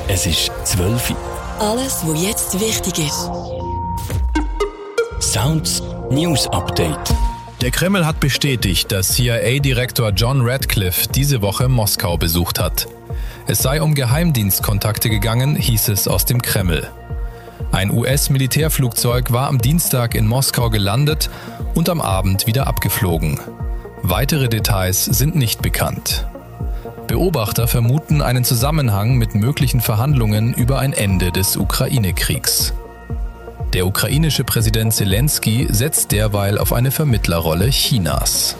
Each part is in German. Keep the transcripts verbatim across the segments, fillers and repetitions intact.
Es ist zwölf Uhr. Alles, was jetzt wichtig ist. Sounds News Update. Der Kreml hat bestätigt, dass C I A-Direktor John Ratcliffe diese Woche Moskau besucht hat. Es sei um Geheimdienstkontakte gegangen, hieß es aus dem Kreml. Ein U S-Militärflugzeug war am Dienstag in Moskau gelandet und am Abend wieder abgeflogen. Weitere Details sind nicht bekannt. Beobachter vermuten einen Zusammenhang mit möglichen Verhandlungen über ein Ende des Ukraine-Kriegs. Der ukrainische Präsident Zelensky setzt derweil auf eine Vermittlerrolle Chinas.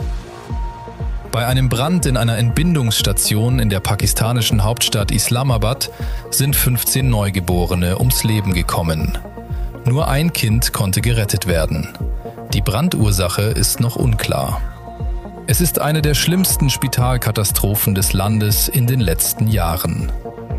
Bei einem Brand in einer Entbindungsstation in der pakistanischen Hauptstadt Islamabad sind fünfzehn Neugeborene ums Leben gekommen. Nur ein Kind konnte gerettet werden. Die Brandursache ist noch unklar. Es ist eine der schlimmsten Spitalkatastrophen des Landes in den letzten Jahren.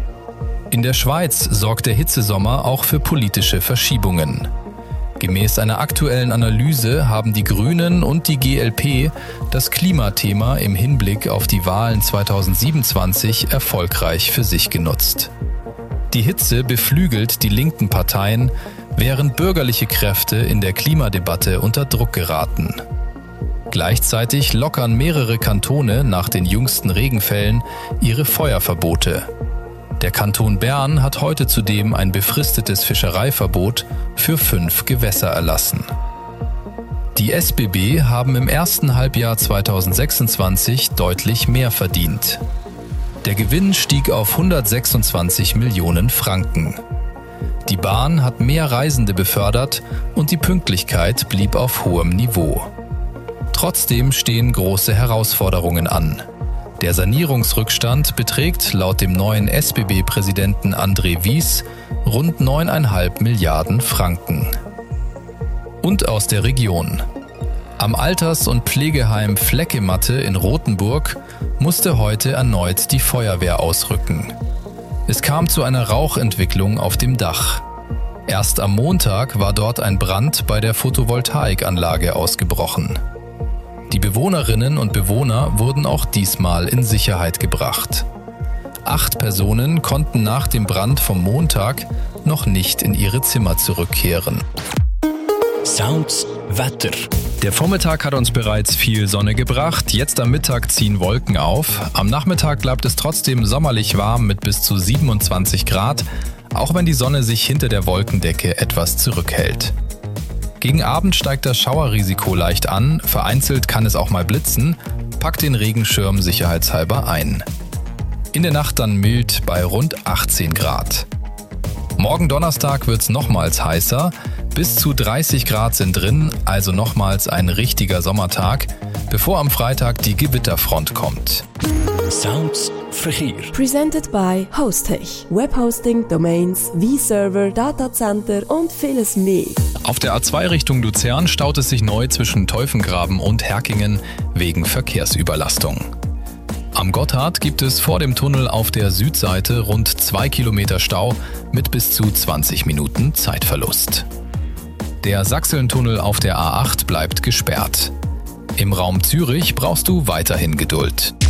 In der Schweiz sorgt der Hitzesommer auch für politische Verschiebungen. Gemäß einer aktuellen Analyse haben die Grünen und die G L P das Klimathema im Hinblick auf die Wahlen zweitausendsiebenundzwanzig erfolgreich für sich genutzt. Die Hitze beflügelt die linken Parteien, während bürgerliche Kräfte in der Klimadebatte unter Druck geraten. Gleichzeitig lockern mehrere Kantone nach den jüngsten Regenfällen ihre Feuerverbote. Der Kanton Bern hat heute zudem ein befristetes Fischereiverbot für fünf Gewässer erlassen. Die S B B haben im ersten Halbjahr zweitausendsechsundzwanzig deutlich mehr verdient. Der Gewinn stieg auf hundertsechsundzwanzig Millionen Franken. Die Bahn hat mehr Reisende befördert und die Pünktlichkeit blieb auf hohem Niveau. Trotzdem stehen große Herausforderungen an. Der Sanierungsrückstand beträgt laut dem neuen S B B-Präsidenten André Wyss rund neun Komma fünf Milliarden Franken. Und aus der Region. Am Alters- und Pflegeheim Fleckematte in Rothenburg musste heute erneut die Feuerwehr ausrücken. Es kam zu einer Rauchentwicklung auf dem Dach. Erst am Montag war dort ein Brand bei der Photovoltaikanlage ausgebrochen. Die Bewohnerinnen und Bewohner wurden auch diesmal in Sicherheit gebracht. Acht Personen konnten nach dem Brand vom Montag noch nicht in ihre Zimmer zurückkehren. Sounds Wetter. Der Vormittag hat uns bereits viel Sonne gebracht, jetzt am Mittag ziehen Wolken auf. Am Nachmittag bleibt es trotzdem sommerlich warm mit bis zu siebenundzwanzig Grad, auch wenn die Sonne sich hinter der Wolkendecke etwas zurückhält. Gegen Abend steigt das Schauerrisiko leicht an, vereinzelt kann es auch mal blitzen, packt den Regenschirm sicherheitshalber ein. In der Nacht dann mild bei rund achtzehn Grad. Morgen Donnerstag wird's nochmals heißer, bis zu dreißig Grad sind drin, also nochmals ein richtiger Sommertag, bevor am Freitag die Gewitterfront kommt. Sounds Verkehr. Presented by Hostech. Webhosting, Domains, V-Server, Datacenter und vieles mehr. Auf der A zwei Richtung Luzern staut es sich neu zwischen Teufengraben und Herkingen wegen Verkehrsüberlastung. Am Gotthard gibt es vor dem Tunnel auf der Südseite rund zwei Kilometer Stau mit bis zu zwanzig Minuten Zeitverlust. Der Sachsentunnel auf der A acht bleibt gesperrt. Im Raum Zürich brauchst du weiterhin Geduld.